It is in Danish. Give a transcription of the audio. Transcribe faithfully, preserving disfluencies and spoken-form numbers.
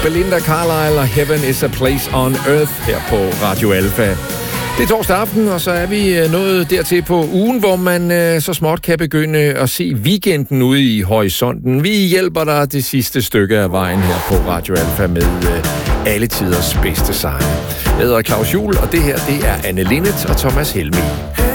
Belinda Carlisle og Heaven is a Place on Earth her på Radio Alpha. Det er torsdag aften, og så er vi nået dertil på ugen, hvor man øh, så småt kan begynde at se weekenden ude i horisonten. Vi hjælper dig det sidste stykke af vejen her på Radio Alpha med øh, alle tiders bedste sange. Jeg hedder Claus Juhl, og det her det er Anne Linnet og Thomas Helmig.